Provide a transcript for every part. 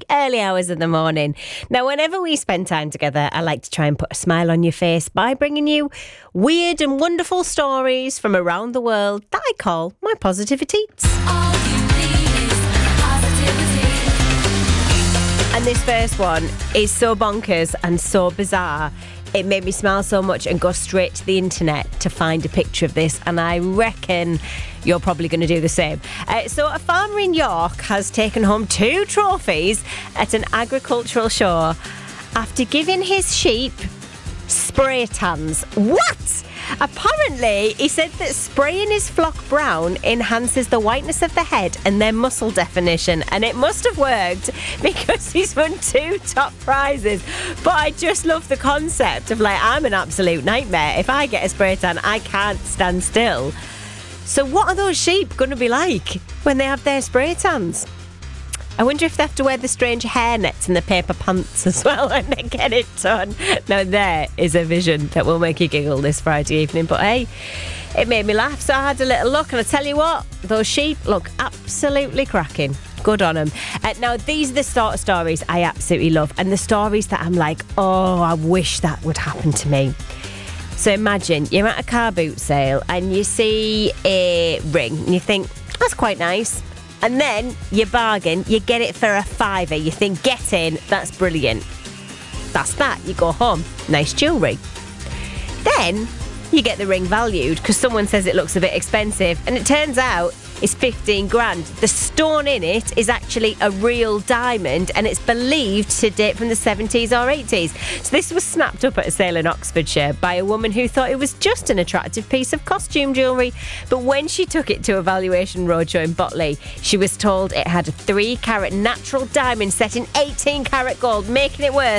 early hours of the morning. Now, whenever we spend time together, I like to try and put a smile on your face by bringing you weird and wonderful stories from around the world that I call my Positivities. And this first one is so bonkers and so bizarre. It made me smile so much and go straight to the internet to find a picture of this, and I reckon you're probably going to do the same. So a farmer in York has taken home 2 trophies at an agricultural show after giving his sheep spray tans. What? Apparently, he said that spraying his flock brown enhances the whiteness of the head and their muscle definition, and it must have worked because he's won 2 top prizes. But I just love the concept of, like, I'm an absolute nightmare. If I get a spray tan, I can't stand still. So what are those sheep going to be like when they have their spray tans? I wonder if they have to wear the strange hair nets and the paper pants as well when they get it done. Now, there is a vision that will make you giggle this Friday evening. But hey, it made me laugh, so I had a little look. And I tell you what, those sheep look absolutely cracking. Good on them. Now, these are the sort of stories I absolutely love. And the stories that I'm like, oh, I wish that would happen to me. So imagine you're at a car boot sale and you see a ring and you think, that's quite nice. And then you bargain, you get it for a £5. You think, get in, that's brilliant. That's that. You go home, nice jewellery. Then you get the ring valued because someone says it looks a bit expensive, and it turns out it's 15 grand. The stone in it is actually a real diamond, and it's believed to date from the 70s or 80s. So this was snapped up at a sale in Oxfordshire by a woman who thought it was just an attractive piece of costume jewellery. But when she took it to a valuation roadshow in Botley, she was told it had a 3-carat natural diamond set in 18-carat gold, making it worth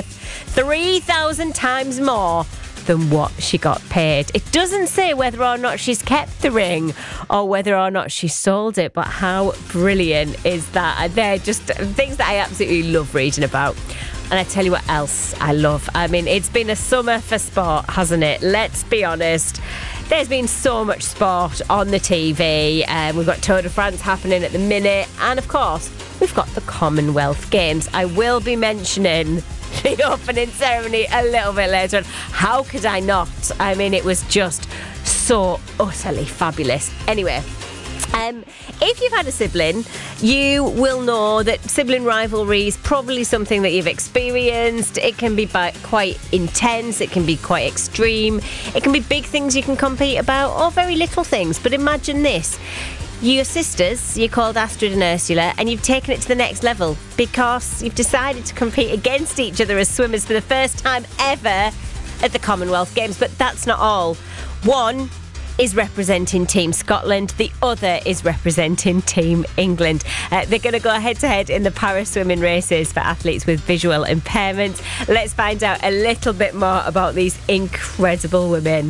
3,000 times more than what she got paid. It doesn't say whether or not she's kept the ring or whether or not she sold it, but how brilliant is that? And they're just things that I absolutely love reading about. And I tell you what else I love. I mean, it's been a summer for sport, hasn't it? Let's be honest. There's been so much sport on the TV. We've got Tour de France happening at the minute. And of course, we've got the Commonwealth Games. I will be mentioning the opening ceremony a little bit later on. How could I not? I mean, it was just so utterly fabulous. Anyway, if you've had a sibling, you will know that sibling rivalry is probably something that you've experienced. It can be quite intense, it can be quite extreme, it can be big things you can compete about, or very little things. But imagine this. Your sisters, you're called Astrid and Ursula, and you've taken it to the next level because you've decided to compete against each other as swimmers for the first time ever at the Commonwealth Games. But that's not all. One is representing Team Scotland, the other is representing Team England. They're going to go head-to-head in the para-swimming races for athletes with visual impairment. Let's find out a little bit more about these incredible women.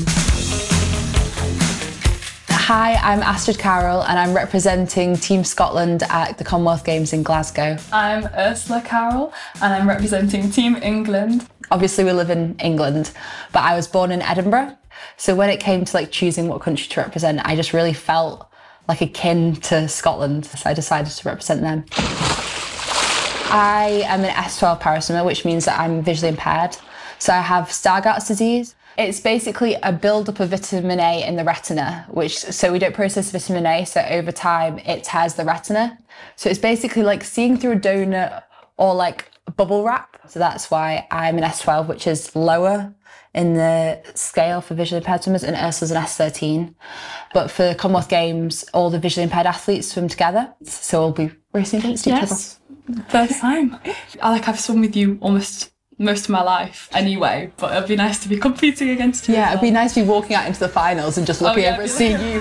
Hi, I'm Astrid Carroll and I'm representing Team Scotland at the Commonwealth Games in Glasgow. I'm Ursula Carroll and I'm representing Team England. Obviously we live in England, but I was born in Edinburgh. So when it came to choosing what country to represent, I just really felt like akin to Scotland. So I decided to represent them. I am an S12 paraswimmer, which means that I'm visually impaired. So I have Stargardt's disease. It's basically a build-up of vitamin A in the retina, so we don't process vitamin A, so over time it tears the retina. So it's basically like seeing through a donut or like bubble wrap. So that's why I'm an S12, which is lower in the scale for visually impaired swimmers, and Ursula's an S13. But for the Commonwealth Games, all the visually impaired athletes swim together, so we'll be racing against each other. First time. I've swum with you almost most of my life anyway, but it'd be nice to be competing against you. Yeah, it'd be nice to be walking out into the finals and just looking over and seeing you.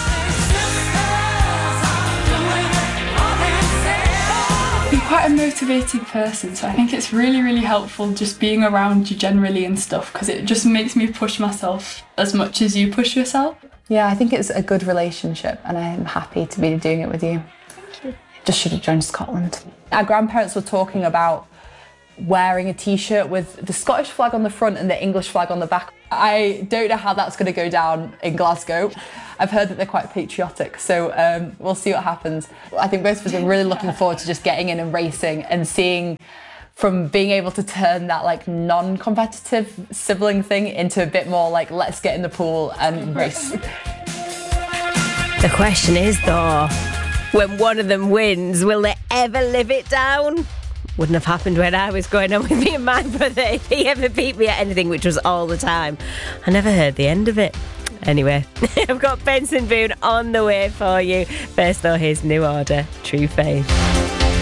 I'm quite a motivated person, so I think it's really, really helpful just being around you generally and stuff, because it just makes me push myself as much as you push yourself. Yeah, I think it's a good relationship and I'm happy to be doing it with you. Thank you. Just should have joined Scotland. Our grandparents were talking about wearing a t-shirt with the Scottish flag on the front and the English flag on the back. I don't know how that's going to go down in Glasgow. I've heard that they're quite patriotic, so we'll see what happens. I think both of us are really looking forward to just getting in and racing and seeing from being able to turn that like non-competitive sibling thing into a bit more like, let's get in the pool and race. The question is though, when one of them wins, will they ever live it down? Wouldn't have happened when I was going on with me and my brother if he ever beat me at anything, which was all the time. I never heard the end of it. Anyway, I've got Benson Boone on the way for you. First though, here's New Order, True Faith.